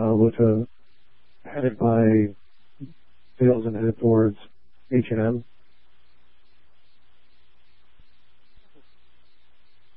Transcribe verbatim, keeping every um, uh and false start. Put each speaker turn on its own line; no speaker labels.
uh, with a headed by sales and headed towards H and M.